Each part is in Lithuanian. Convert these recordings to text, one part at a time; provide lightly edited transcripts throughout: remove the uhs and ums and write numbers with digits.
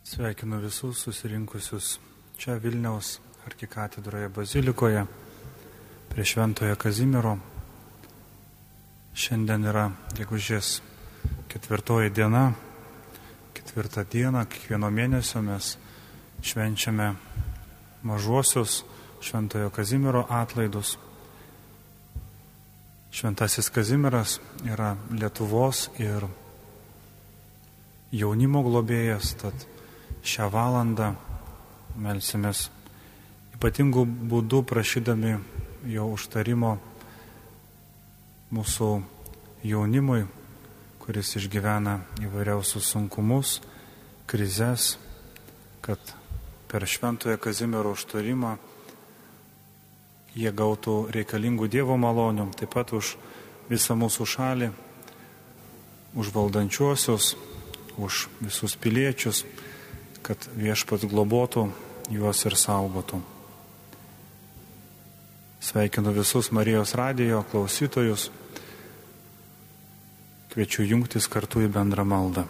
Sveikinu visus susirinkusius čia Vilniaus arkikatedroje bazilikoje prie Šventojo Kazimiero. Šiandien yra gegužės 4 diena. 4 dieną kiekvieno mėnesio mes švenčiame mažuosius Šventojo Kazimiero atlaidus. Šventasis Kazimieras yra Lietuvos ir jaunimo globėjas, tad šią valandą melsimės ypatingų būdų prašydami jo užtarimo mūsų jaunimui, kuris išgyvena įvairiausius sunkumus, krizes, kad per Šventojo Kazimiero užtarimą jie gautų reikalingų Dievo malonių, taip pat už visą mūsų šalį, už valdančiuosius, už visus piliečius, kad Viešpats globotų juos ir saugotų. Sveikinu visus Marijos radijo klausytojus. Kviečiu jungtis kartu į bendrą maldą.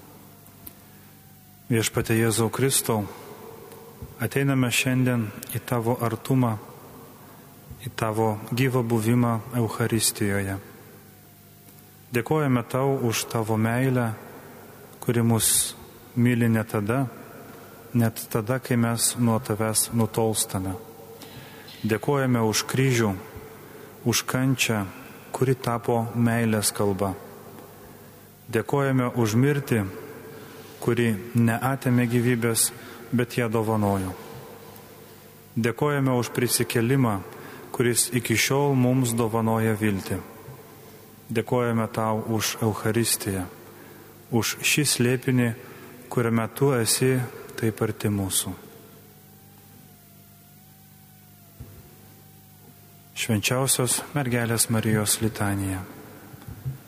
Viešpatie Jėzau Kristau, ateiname šiandien į Tavo artumą, į Tavo gyvą buvimą Eucharistijoje. Dėkojame Tau už Tavo meilę, kuri mus myli net tada, kai mes nuo Tavęs nutolstame. Dėkojame už kryžių, už kančią, kuri tapo meilės kalba. Dėkojame už mirtį, kuri neatėmė gyvybės, bet ją dovanojo. Dėkojame už prisikėlimą, kuris iki šiol mums dovanoja viltį. Dėkojame Tau už Eucharistiją, už šį slėpinį, kuriame Tu esi taip arti mūsų. Švenčiausios mergelės Marijos litanija.